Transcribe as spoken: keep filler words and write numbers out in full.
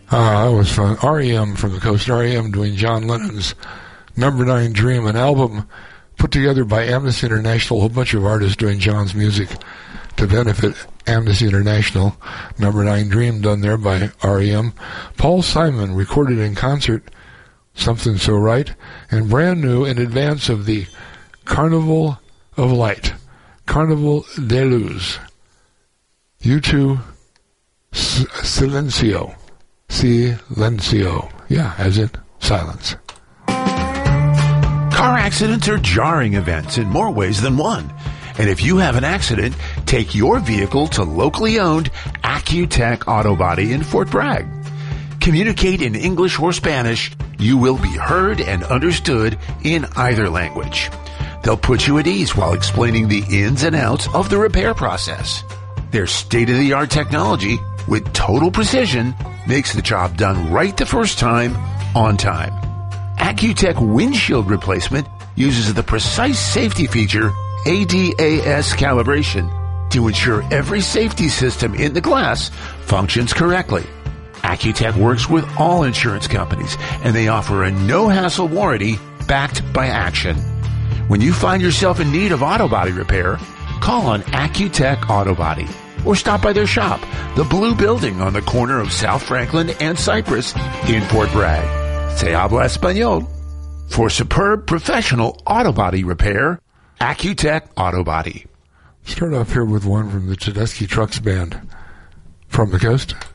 Ah, that was fun. R E M from the coast. R E M doing John Lennon's Number Nine Dream, an album put together by Amnesty International, a whole bunch of artists doing John's music to benefit Amnesty International. Number Nine Dream done there by R E M. Paul Simon recorded in concert Something So Right, and brand new in advance of the Carnival of Light, Carnival de Luz. U two Silencio. Silencio. Yeah, as in silence. Car accidents are jarring events in more ways than one. And if you have an accident, take your vehicle to locally owned Accutech Auto Body in Fort Bragg. Communicate in English or Spanish. You will be heard and understood in either language. They'll put you at ease while explaining the ins and outs of the repair process. Their state-of-the-art technology, with total precision, makes the job done right the first time, on time. Accutech windshield replacement uses the precise safety feature A D A S calibration to ensure every safety system in the glass functions correctly. Accutech works with all insurance companies, and they offer a no-hassle warranty backed by action. When you find yourself in need of auto body repair, call on Accutech Auto Body or stop by their shop, the Blue Building on the corner of South Franklin and Cypress in Fort Bragg. Se habla español. For superb professional auto body repair, Accutech Auto Body. Start off here with one from the Tedeschi Trucks Band from the coast.